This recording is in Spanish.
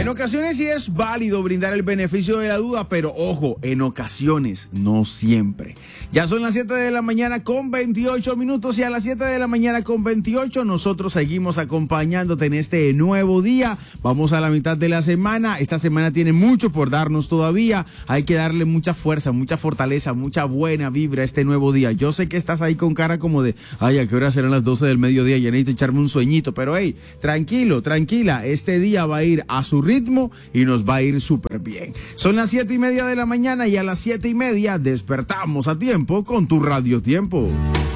En ocasiones sí es válido brindar el beneficio de la duda, pero ojo, en ocasiones, no siempre. Ya son las 7 de la mañana con 28 minutos y a las 7 de la mañana con 28 nosotros seguimos acompañándote en este nuevo día. Vamos a la mitad de la semana. Esta semana tiene mucho por darnos todavía. Hay que darle mucha fuerza, mucha fortaleza, mucha buena vibra a este nuevo día. Yo sé que estás ahí con cara como de, ay, ¿a qué hora serán las 12 del mediodía? Ya necesito echarme un sueñito, pero hey, tranquilo, tranquila, este día va a ir a su ritmo y nos va a ir súper bien. Son las 7:30 de la mañana y a las 7:30 despertamos a tiempo con tu Radio Tiempo.